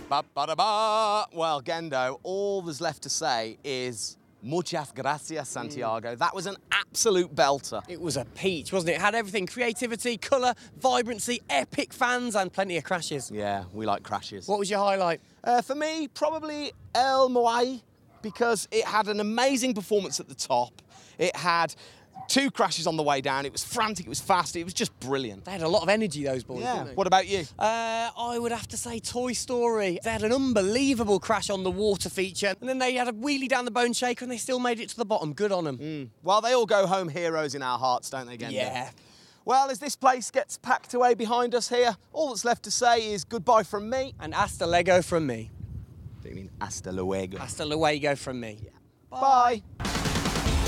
Ba-ba-da-ba. Well, Gendo, all there's left to say is muchas gracias, Santiago. That was an absolute belter. It was a peach, wasn't it? It had everything: creativity, colour, vibrancy, epic fans, and plenty of crashes. Yeah, we like crashes. What was your highlight? For me, probably El Moai, because it had an amazing performance at the top. It had 2 crashes on the way down. It was frantic, it was fast, it was just brilliant. They had a lot of energy, those boys, didn't they? What about you? I would have to say Toy Story. They had an unbelievable crash on the water feature, and then they had a wheelie down the bone shaker, and they still made it to the bottom. Good on them. Well, they all go home heroes in our hearts, don't they, Gendo? Yeah. Well, as this place gets packed away behind us here, all that's left to say is goodbye from me. And hasta Lego from me. Do you mean hasta luego? Hasta luego from me. Bye.